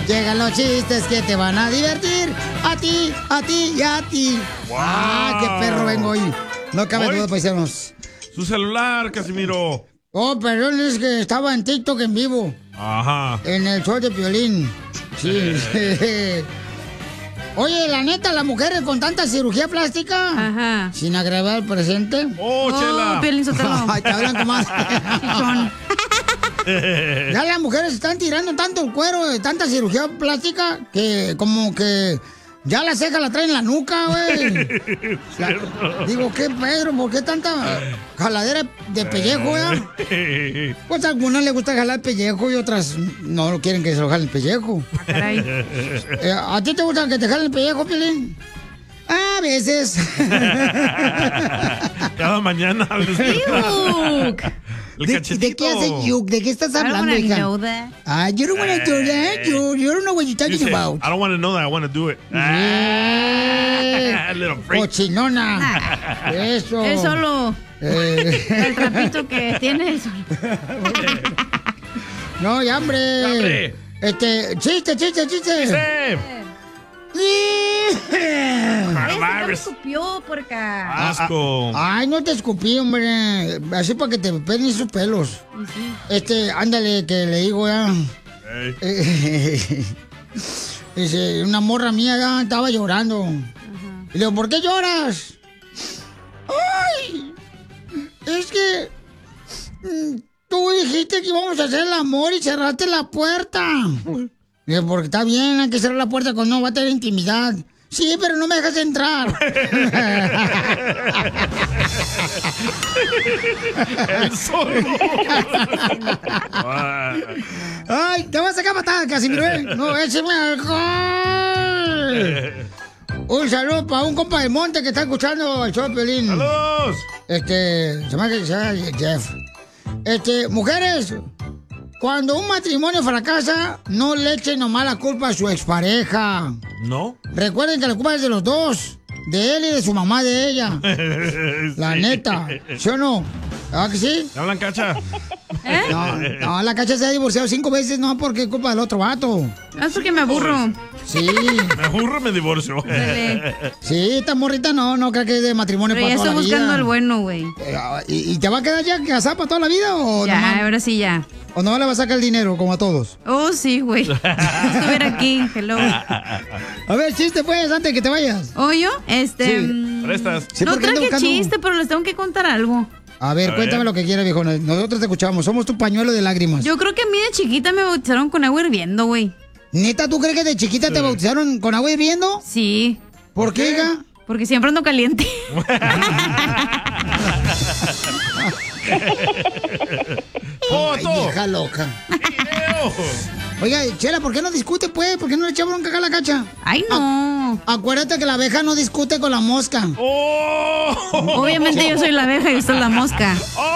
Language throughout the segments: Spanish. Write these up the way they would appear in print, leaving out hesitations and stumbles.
Llegan los chistes que te van a divertir. A ti y a ti. Wow. ¡Ah, qué perro vengo hoy! No cabe duda, paisanos. Su celular, Casimiro. Oh, perdón, es que estaba en TikTok en vivo. Ajá. En el show de Piolín. Sí. Oye, la neta, las mujeres con tanta cirugía plástica. Ajá. Sin agregar el presente. ¡Oh, Chela! Piolín Sotelo. Ay, te hablan como Chichón. Ya las mujeres están tirando tanto el cuero de tanta cirugía plástica que como que ya la ceja la traen en la nuca, güey. Digo, ¿qué, Pedro? ¿Por qué tanta jaladera de pellejo, ya? Pues a algunas les gusta jalar el pellejo y otras no quieren que se lo jalen el pellejo. Caray. ¿A ti te gusta que te jalen el pellejo, Piolín? A veces. Cada mañana. Yuck. El ¿De cachetito. qué hace yuk? ¿De qué estás I don't hablando, wanna hija? know that. Ah, you don't wanna do that. You don't know what you're talking Dice, about. I don't want to know that. I want to do it. Yeah. Little freak. Cochinona. Eso. Es solo el trapito que tienes. No, ya, hombre. Ya, hombre. Chiste. Dice, Este coronavirus. escupió, porca. Asco. Ay, no te escupí, hombre. Así para que te peguen sus pelos. Y sí. Ándale, que le digo ya. Hey. Dice, una morra mía ya estaba llorando. Y le digo, ¿por qué lloras? Ay, es que tú dijiste que íbamos a hacer el amor y cerraste la puerta. Le digo, porque está bien, hay que cerrar la puerta cuando no va a tener intimidad. Sí, pero no me dejas entrar. El zorro. Ay, te vas a sacar patada, Casimiro. No, écheme alcohol. Un saludo para un compa de monte que está escuchando el show de Piolín. ¡Saludos! Se llama Jeff. Mujeres, cuando un matrimonio fracasa, no le echen nomás la culpa a su expareja. ¿No? Recuerden que la culpa es de los dos. De él y de su mamá de ella. La neta. ¿Sí o no? ¿Ah, que sí? ¿Te hablan, Cacha? No, la Cacha se ha divorciado 5 veces, no porque es culpa del otro vato. Es porque me aburro. Sí. Me aburro, me divorcio. Sí, esta morrita no creo que es de matrimonio Pero para ya toda estoy la vida. buscando el bueno, güey. ¿Y te va a quedar ya casada para toda la vida o Ya, nomás- ahora sí ya. o no le va a sacar el dinero como a todos? Oh, sí, güey. Si estuviera aquí, hello. A ver, chiste pues, antes de que te vayas. ¿O yo? Prestas. Sí, no porque ando traje buscando- chiste, pero les tengo que contar algo. A ver, cuéntame lo que quieras, viejo. Nosotros te escuchamos. Somos tu pañuelo de lágrimas. Yo creo que a mí de chiquita me bautizaron con agua hirviendo, güey. ¿Neta, tú crees que de chiquita te bautizaron con agua hirviendo? Sí. ¿Por qué, hija? Porque siempre ando caliente. Ay, vieja loca. Oiga, Chela, ¿por qué no discute, pues? ¿Por qué no le echa bronca acá a la Cacha? Ay, no. Acuérdate que la abeja no discute con la mosca. Obviamente yo soy la abeja y usted es la mosca.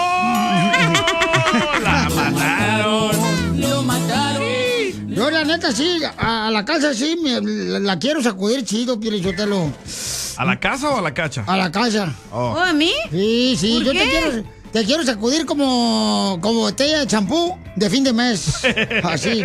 ¡La mataron! Lo mataron. Yo, la neta, sí, a la casa sí, la quiero sacudir chido, Pielichotelo. ¿A la casa o a la Cacha? A la casa. ¿Oh, a mí? Sí, ¿Por yo qué? te quiero sacudir como botella de champú de fin de mes. Así.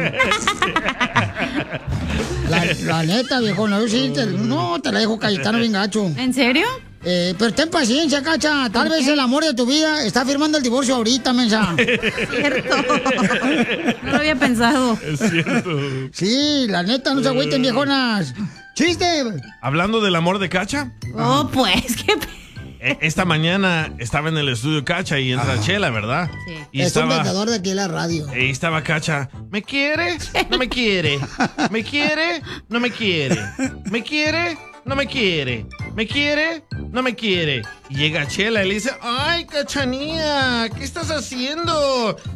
La neta, viejo, no, yo sí, te la dejo Cayetano bien gacho. ¿En serio? Pero ten paciencia, Cacha. Tal vez el amor de tu vida está firmando el divorcio ahorita, mensa. Cierto. No lo había pensado. Es cierto. Sí, la neta, no se agüiten, viejonas. ¡Chiste! Hablando del amor de Cacha. Oh, pues, qué... Esta mañana estaba en el estudio Cacha y entra Chela, ¿verdad? Sí. Y Es un estaba, vendedor de aquí en la radio. y estaba Cacha. ¿Me quiere? ¿No me quiere? ¿Me quiere? ¿No me quiere? ¿Me quiere? ¿No me quiere? ¿Me quiere? ¿No me quiere? Y llega Chela y le dice, ¡ay, Cachanía! ¿Qué estás haciendo?